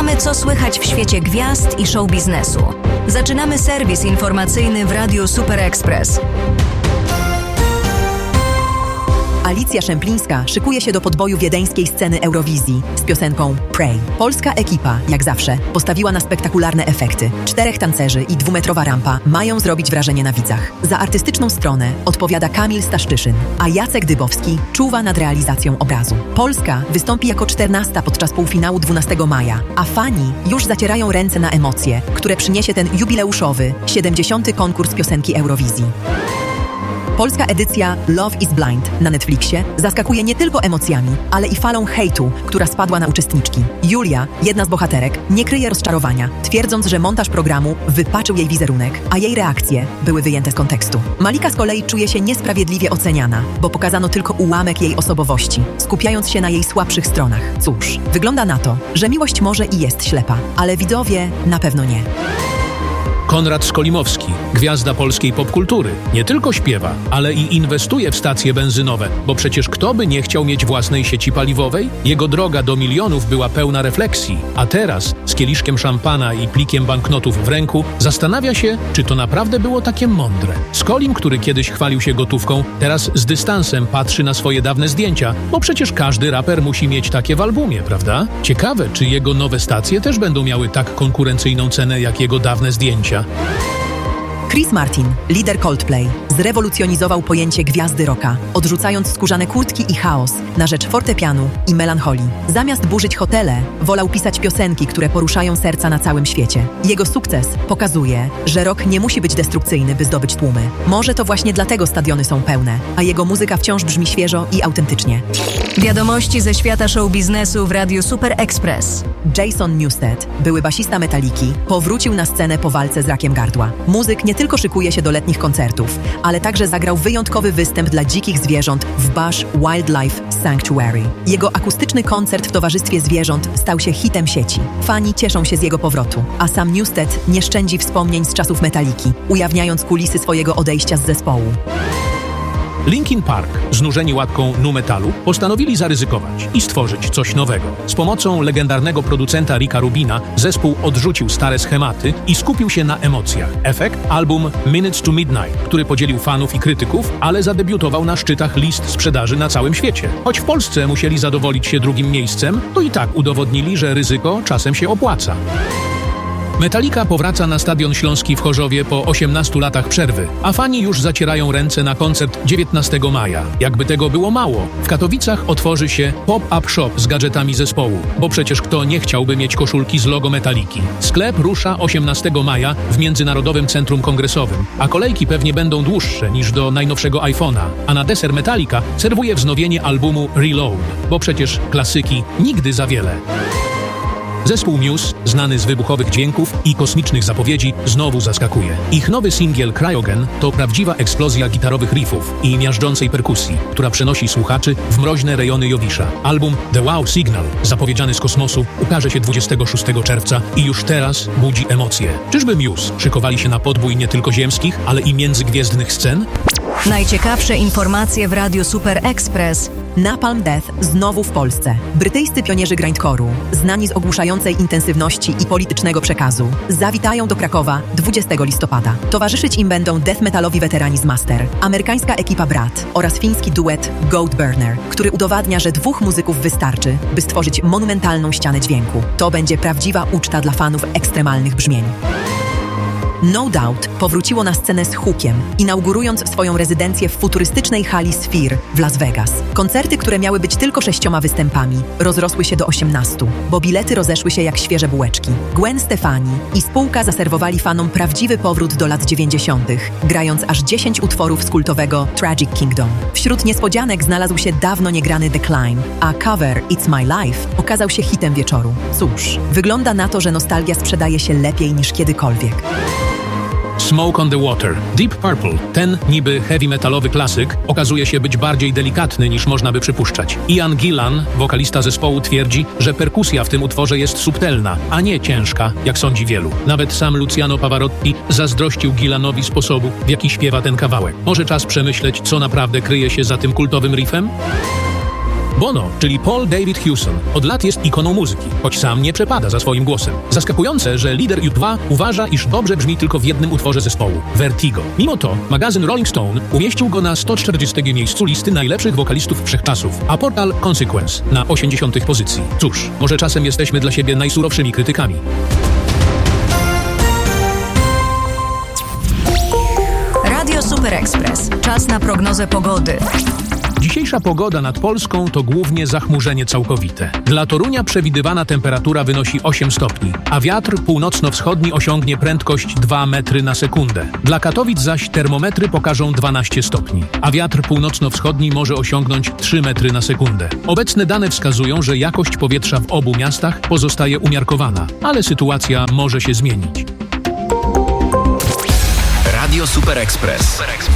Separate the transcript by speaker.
Speaker 1: Sprawdzamy, co słychać w świecie gwiazd i show biznesu. Zaczynamy serwis informacyjny w Radiu Super Express.
Speaker 2: Alicja Szemplińska szykuje się do podboju wiedeńskiej sceny Eurowizji z piosenką Pray. Polska ekipa, jak zawsze, postawiła na spektakularne efekty. 4 tancerzy i 2-metrowa rampa mają zrobić wrażenie na widzach. Za artystyczną stronę odpowiada Kamil Staszczyszyn, a Jacek Dybowski czuwa nad realizacją obrazu. Polska wystąpi jako 14 podczas półfinału 12 maja, a fani już zacierają ręce na emocje, które przyniesie ten jubileuszowy, 70. konkurs piosenki Eurowizji. Polska edycja Love is Blind na Netflixie zaskakuje nie tylko emocjami, ale i falą hejtu, która spadła na uczestniczki. Julia, jedna z bohaterek, nie kryje rozczarowania, twierdząc, że montaż programu wypaczył jej wizerunek, a jej reakcje były wyjęte z kontekstu. Malika z kolei czuje się niesprawiedliwie oceniana, bo pokazano tylko ułamek jej osobowości, skupiając się na jej słabszych stronach. Cóż, wygląda na to, że miłość może i jest ślepa, ale widzowie na pewno nie.
Speaker 3: Konrad Skolimowski, gwiazda polskiej popkultury, nie tylko śpiewa, ale i inwestuje w stacje benzynowe, bo przecież kto by nie chciał mieć własnej sieci paliwowej? Jego droga do milionów była pełna refleksji, a teraz z kieliszkiem szampana i plikiem banknotów w ręku zastanawia się, czy to naprawdę było takie mądre. Skolim, który kiedyś chwalił się gotówką, teraz z dystansem patrzy na swoje dawne zdjęcia, bo przecież każdy raper musi mieć takie w albumie, prawda? Ciekawe, czy jego nowe stacje też będą miały tak konkurencyjną cenę jak jego dawne zdjęcia.
Speaker 2: Chris Martin, lider Coldplay, zrewolucjonizował pojęcie gwiazdy rocka, odrzucając skórzane kurtki i chaos na rzecz fortepianu i melancholii. Zamiast burzyć hotele, wolał pisać piosenki, które poruszają serca na całym świecie. Jego sukces pokazuje, że rock nie musi być destrukcyjny, by zdobyć tłumy. Może to właśnie dlatego stadiony są pełne, a jego muzyka wciąż brzmi świeżo i autentycznie.
Speaker 1: Wiadomości ze świata show biznesu w Radiu Super Express.
Speaker 2: Jason Newsted, były basista Metaliki, powrócił na scenę po walce z rakiem gardła. Muzyk nie tylko szykuje się do letnich koncertów, ale także zagrał wyjątkowy występ dla dzikich zwierząt w Bush Wildlife Sanctuary. Jego akustyczny koncert w towarzystwie zwierząt stał się hitem sieci. Fani cieszą się z jego powrotu, a sam Newsted nie szczędzi wspomnień z czasów Metaliki, ujawniając kulisy swojego odejścia z zespołu.
Speaker 3: Linkin Park, znużeni łatką nu metalu, postanowili zaryzykować i stworzyć coś nowego. Z pomocą legendarnego producenta Ricka Rubina zespół odrzucił stare schematy i skupił się na emocjach. Efekt? Album Minutes to Midnight, który podzielił fanów i krytyków, ale zadebiutował na szczytach list sprzedaży na całym świecie. Choć w Polsce musieli zadowolić się drugim miejscem, to i tak udowodnili, że ryzyko czasem się opłaca. Metallica powraca na Stadion Śląski w Chorzowie po 18 latach przerwy, a fani już zacierają ręce na koncert 19 maja. Jakby tego było mało, w Katowicach otworzy się pop-up shop z gadżetami zespołu, bo przecież kto nie chciałby mieć koszulki z logo Metalliki. Sklep rusza 18 maja w Międzynarodowym Centrum Kongresowym, a kolejki pewnie będą dłuższe niż do najnowszego iPhone'a, a na deser Metallica serwuje wznowienie albumu Reload, bo przecież klasyki nigdy za wiele. Zespół Muse, znany z wybuchowych dźwięków i kosmicznych zapowiedzi, znowu zaskakuje. Ich nowy singiel Cryogen to prawdziwa eksplozja gitarowych riffów i miażdżącej perkusji, która przenosi słuchaczy w mroźne rejony Jowisza. Album The Wow Signal, zapowiedziany z kosmosu, ukaże się 26 czerwca i już teraz budzi emocje. Czyżby Muse szykowali się na podbój nie tylko ziemskich, ale i międzygwiezdnych scen?
Speaker 1: Najciekawsze informacje w Radiu Super Express.
Speaker 2: Napalm Death znowu w Polsce. Brytyjscy pionierzy grindcore'u, znani z ogłuszającej intensywności i politycznego przekazu, zawitają do Krakowa 20 listopada. Towarzyszyć im będą death metalowi weterani z Master, amerykańska ekipa Brat oraz fiński duet Goatburner, który udowadnia, że 2 muzyków wystarczy, by stworzyć monumentalną ścianę dźwięku. To będzie prawdziwa uczta dla fanów ekstremalnych brzmień. No Doubt powróciło na scenę z hukiem, inaugurując swoją rezydencję w futurystycznej hali Sphere w Las Vegas. Koncerty, które miały być tylko 6 występami, rozrosły się do 18, bo bilety rozeszły się jak świeże bułeczki. Gwen Stefani i spółka zaserwowali fanom prawdziwy powrót do lat 90., grając aż 10 utworów z kultowego Tragic Kingdom. Wśród niespodzianek znalazł się dawno niegrany The Climb, a cover It's My Life okazał się hitem wieczoru. Cóż, wygląda na to, że nostalgia sprzedaje się lepiej niż kiedykolwiek.
Speaker 3: Smoke on the Water, Deep Purple. Ten niby heavy metalowy klasyk okazuje się być bardziej delikatny niż można by przypuszczać. Ian Gillan, wokalista zespołu, twierdzi, że perkusja w tym utworze jest subtelna, a nie ciężka, jak sądzi wielu. Nawet sam Luciano Pavarotti zazdrościł Gillanowi sposobu, w jaki śpiewa ten kawałek. Może czas przemyśleć, co naprawdę kryje się za tym kultowym riffem? Bono, czyli Paul David Hewson, od lat jest ikoną muzyki, choć sam nie przepada za swoim głosem. Zaskakujące, że lider U2 uważa, iż dobrze brzmi tylko w jednym utworze zespołu – Vertigo. Mimo to magazyn Rolling Stone umieścił go na 140 miejscu listy najlepszych wokalistów wszechczasów, a portal Consequence na 80 pozycji. Cóż, może czasem jesteśmy dla siebie najsurowszymi krytykami.
Speaker 1: Radio Super Express. Czas na prognozę pogody.
Speaker 3: Dzisiejsza pogoda nad Polską to głównie zachmurzenie całkowite. Dla Torunia przewidywana temperatura wynosi 8 stopni, a wiatr północno-wschodni osiągnie prędkość 2 metry na sekundę. Dla Katowic zaś termometry pokażą 12 stopni, a wiatr północno-wschodni może osiągnąć 3 metry na sekundę. Obecne dane wskazują, że jakość powietrza w obu miastach pozostaje umiarkowana, ale sytuacja może się zmienić.
Speaker 4: Radio Super Express.